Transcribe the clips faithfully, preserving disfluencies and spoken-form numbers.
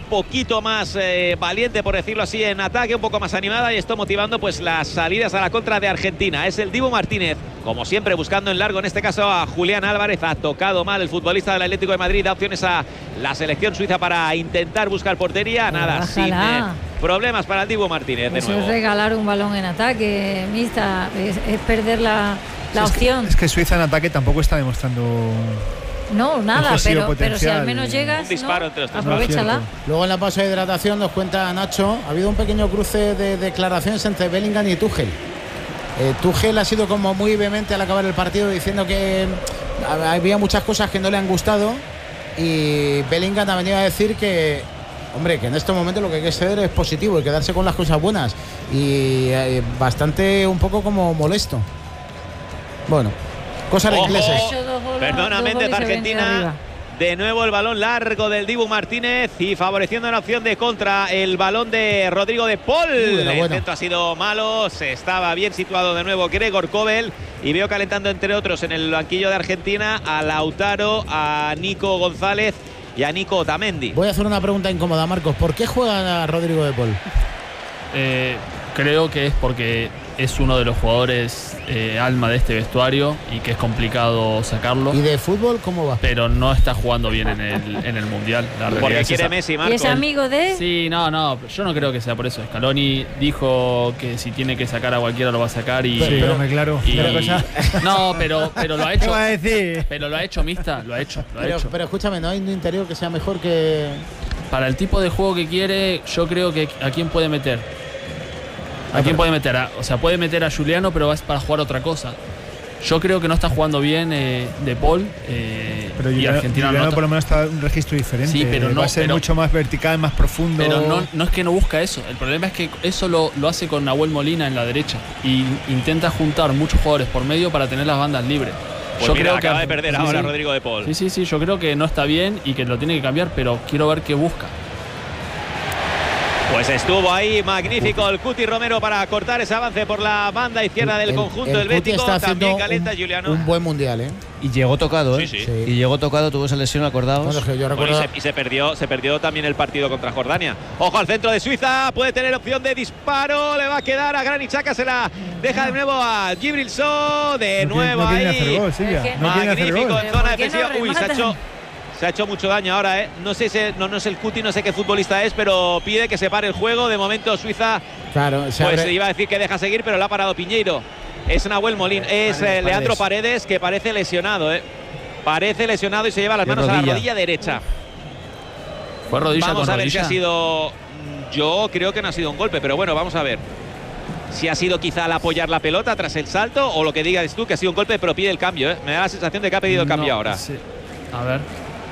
poquito más eh, valiente, por decirlo así, en ataque, un poco más animada, y esto motivando pues las salidas a la contra de Argentina. Es el Dibu Martínez, como siempre, buscando en largo, en este caso a Julián Álvarez. Ha tocado mal el futbolista del Atlético de Madrid, da opciones a la selección suiza para intentar buscar portería. Nada, Bájala. sin eh, problemas para el Dibu Martínez. De Eso nuevo. es regalar un balón en ataque, Mista, es, es perder la, la es opción. Que, es que Suiza en ataque tampoco está demostrando. No, nada, pero, pero si al menos llegas, un disparo ¿no? entre los tres. Aprovechala. Luego en la pausa de hidratación nos cuenta Nacho, ha habido un pequeño cruce de declaraciones entre Bellingham y Tuchel. Eh, Tuchel ha sido como muy vehemente al acabar el partido, diciendo que había muchas cosas que no le han gustado, y Bellingham ha venido a decir que, hombre, que en estos momentos lo que hay que ser es positivo y quedarse con las cosas buenas, y eh, bastante un poco como molesto. Bueno, cosas de ingleses. Perdona, Méndez, Argentina. De nuevo el balón largo del Dibu Martínez y favoreciendo la opción de contra el balón de Rodrigo de Paul. Uy, el intento ha sido malo, se estaba bien situado de nuevo Gregor Kobel, y veo calentando entre otros en el banquillo de Argentina a Lautaro, a Nico González y a Nico Otamendi. Voy a hacer una pregunta incómoda, Marcos. ¿Por qué juega Rodrigo de Paul? Eh, creo que es porque es uno de los jugadores eh, alma de este vestuario y que es complicado sacarlo. ¿Y de fútbol cómo va? Pero no está jugando bien en el, en el Mundial. La Porque quiere esa. Messi, Marco. ¿Y es amigo de? Sí, no, no, yo no creo que sea por eso. Scaloni dijo que si tiene que sacar a cualquiera lo va a sacar y... Sí, pero, me claro. Y, pero cosa... No, pero, pero lo ha hecho... ¿Qué va a decir? Pero lo ha hecho, Mista, lo ha hecho, lo ha Pero, hecho. pero escúchame, ¿no hay un interior que sea mejor que...? Para el tipo de juego que quiere, yo creo que ¿a quién puede meter? ¿A quién puede meter? A, o sea, puede meter a Juliano, pero es para jugar otra cosa. Yo creo que no está jugando bien eh, De Paul eh, pero y Juliano, Argentina Juliano no está. por lo menos está en un registro diferente. Sí, pero no, va a ser pero, mucho más vertical, más profundo. Pero no, no es que no busca eso. El problema es que eso lo, lo hace con Nahuel Molina en la derecha y intenta juntar muchos jugadores por medio para tener las bandas libres. Pues yo mira, creo acaba que, de perder sí, ahora sí. Rodrigo de Paul. Sí, sí, sí, yo creo que no está bien y que lo tiene que cambiar, pero quiero ver qué busca. Pues estuvo ahí magnífico el Cuti Romero para cortar ese avance por la banda izquierda del el, conjunto el del Bético. Está También un, calienta Juliano. Un buen mundial, ¿eh? Y llegó tocado, ¿eh? Sí, sí. Sí. Y llegó tocado, tuvo esa lesión, acordaos. Bueno, que yo Bueno, recuerdo... y, se, y se perdió se perdió también el partido contra Jordania. Ojo al centro de Suiza, puede tener opción de disparo, le va a quedar a Granit Xhaka, se la deja de nuevo a Gibril So, de no nuevo quiere, no ahí. hacer gol, Silvia. Es que- No quiere hacer Magnífico gol. en zona ¿Por qué no defensiva. Uy, se ha rematan? hecho Se ha hecho mucho daño ahora, ¿eh? No sé si, no, no es el Cuti, no sé qué futbolista es, pero pide que se pare el juego. De momento Suiza, Claro, se pues abre... iba a decir que deja seguir, pero lo ha parado Piñeiro. Es Nahuel Molín, es Paredes, eh, Leandro Paredes. Paredes, que parece lesionado, ¿eh? Parece lesionado y se lleva las De manos a la rodilla. rodilla derecha. ¿Fue rodilla Vamos con a ver rodilla? si ha sido... Yo creo que no ha sido un golpe, pero bueno, vamos a ver. Si ha sido quizá al apoyar la pelota tras el salto, o lo que digas tú, que ha sido un golpe, pero pide el cambio, ¿eh? Me da la sensación de que ha pedido el cambio No, ahora. sí. A ver.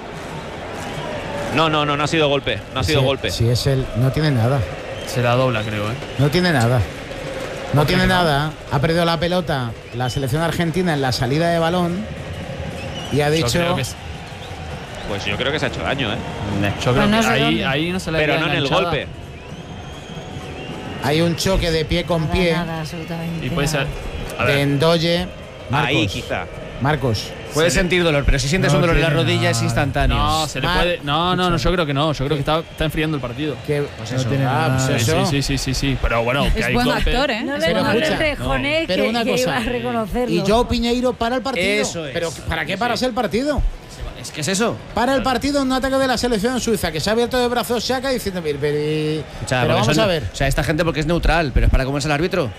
No, no, no, no ha sido golpe. No ha sido Sí, golpe. Sí, es el... No tiene nada. Se la dobla, creo, ¿eh? No tiene nada. No Ok, tiene no. nada. Ha perdido la pelota la selección argentina en la salida de balón y ha Yo dicho... creo que es- Pues yo creo que se ha hecho daño, ¿eh? Yo creo Pues no que sé ahí, dónde. ahí no se la Pero queda no en el enganchada. golpe. Hay un choque de pie con Nada, pie nada, absolutamente Y puede nada. ser. A de ver. Endoye. Marcos, Ahí quizá. Marcos. Puedes Se le- sentir dolor, pero si sientes No un dolor en la tiene rodilla es nada. instantáneo. No, se le Mar- puede. No, no, no, yo creo que no. Yo creo que está, está enfriando el partido. Que, Pues No eso. tiene ah, nada. pues Sí, eso. sí, sí, sí, sí. Pero bueno, que Es hay buen golpe. actor, ¿eh? No Es le, Pero no le escucha, rejoné pero que, una que cosa. iba a reconocerlo. Y Joao Piñeiro para el partido. Eso es. Pero ¿para qué paras el partido? Es que es eso. Para el partido un ataque de la selección suiza que se ha abierto de brazos Xhaka diciendo, pero, pero, O sea, pero porque vamos son- a ver. O sea, esta gente porque es neutral, pero es para comerse al árbitro.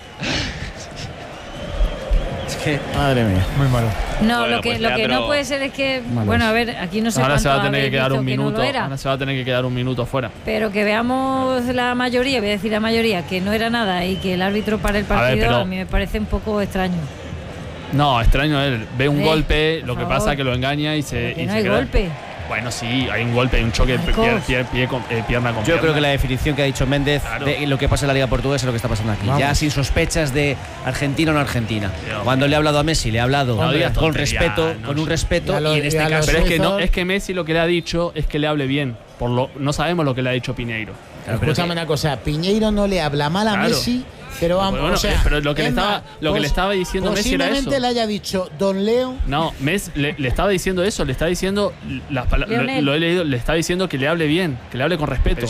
Es que. Madre mía. Muy malo. No, Bueno, lo que, pues, lo que Leandro- no puede ser es que, Malos. bueno, a ver, aquí no sé Ahora cuánto se va a tener que habéis quedar visto un que no minuto. lo era, Ahora se va a tener que quedar un minuto fuera. pero que veamos la mayoría, voy a decir la mayoría, que no era nada y que el árbitro para el A ver, partido, a, pero- mí me parece un poco extraño. No, extraño él. Ve un Eh, golpe, lo por que favor. pasa es que lo engaña y se. Que y no se hay queda- golpe. Bueno, sí, hay un golpe, hay un choque Marcos. pie, pie, pie con- eh, pierna con Yo pierna. creo que la definición que ha dicho Méndez Claro. de lo que pasa en la Liga Portuguesa es lo que está pasando aquí. Vamos. Ya sin sospechas de Argentina o no Argentina. Tío, Cuando le ha hablado a Messi, le ha hablado No digas con tonterías, respeto, no con sé. un respeto, Y a los- y en y este a los caso. Pero es que no, suizos- es que Messi lo que le ha dicho es que le hable bien. Por lo, no sabemos lo que le ha dicho Piñeiro. Claro, pero Escúchame que- una cosa, Piñeiro no le habla mal a Claro. Messi, pero vamos, Bueno, o sea, eh, pero lo que le es estaba- más, lo que le pos- estaba diciendo Messi era posiblemente eso. le haya dicho Don Leo. No, Messi le, le estaba diciendo eso, le está diciendo las pala- lo, Lionel. lo he leído, le está diciendo que le hable bien, que le hable con respeto.